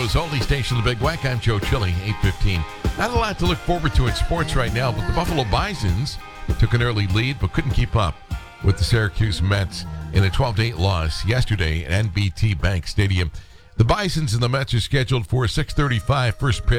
Toronto's only station, The Big Wack. I'm Joe Chilling, 8:15. Not a lot to look forward to in sports right now, but the Buffalo Bisons took an early lead but couldn't keep up with the Syracuse Mets in a 12-8 loss yesterday at NBT Bank Stadium. The Bisons and the Mets are scheduled for a 6:35 first pitch